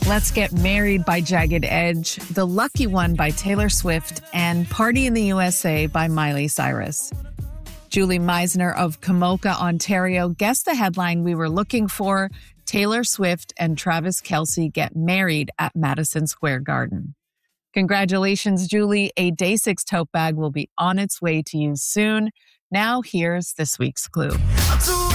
Let's Get Married by Jagged Edge, The Lucky One by Taylor Swift, and Party in the USA by Miley Cyrus. Julie Meisner of Kamoka, Ontario, guessed the headline we were looking for: Taylor Swift and Travis Kelce get married at Madison Square Garden. Congratulations, Julie. A Day 6 tote bag will be on its way to you soon. Now here's this week's clue.